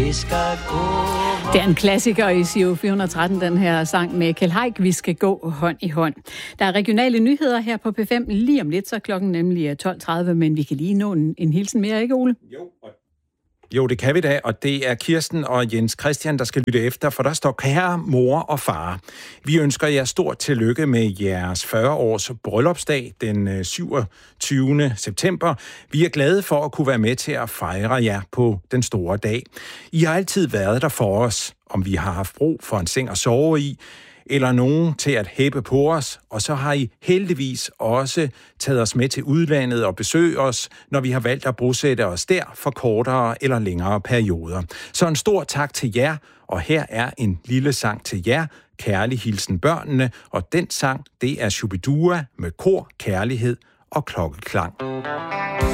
skal gå. Det er en klassiker i Giro 413, den her sang med Kjeld Haik, Vi skal gå hånd i hånd. Der er regionale nyheder her på P5 lige om lidt, så klokken nemlig 12.30, men vi kan lige nå en hilsen mere, ikke Ole? Jo, det kan vi da, og det er Kirsten og Jens Christian, der skal lytte efter, for der står kære mor og far. Vi ønsker jer stort tillykke med jeres 40-års bryllupsdag den 27. september. Vi er glade for at kunne være med til at fejre jer på den store dag. I har altid været der for os, om vi har haft brug for en seng at sove i, eller nogen til at hæppe på os, og så har I heldigvis også taget os med til udlandet og besøgt os, når vi har valgt at bosætte os der for kortere eller længere perioder. Så en stor tak til jer, og her er en lille sang til jer, Kærlig hilsen børnene, og den sang, det er Shubidua med kor, kærlighed og klokkeklang.